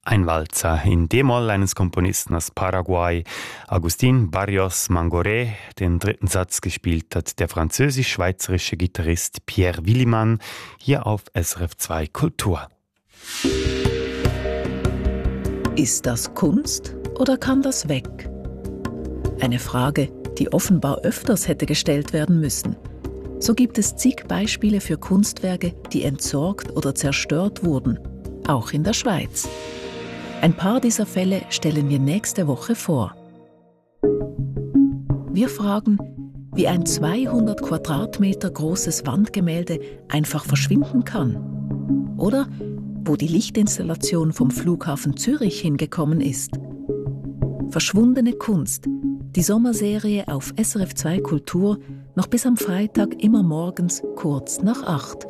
Ein Walzer in D-Moll eines Komponisten aus Paraguay, Agustín Barrios Mangoré. Den dritten Satz gespielt hat der französisch-schweizerische Gitarrist Pierre Willimann hier auf SRF 2 Kultur. Ist das Kunst oder kann das weg? Eine Frage, die offenbar öfters hätte gestellt werden müssen. So gibt es zig Beispiele für Kunstwerke, die entsorgt oder zerstört wurden, auch in der Schweiz. Ein paar dieser Fälle stellen wir nächste Woche vor. Wir fragen, wie ein 200 Quadratmeter großes Wandgemälde einfach verschwinden kann. Oder wo die Lichtinstallation vom Flughafen Zürich hingekommen ist. Verschwundene Kunst, die Sommerserie auf SRF 2 Kultur, noch bis am Freitag immer morgens kurz nach 8.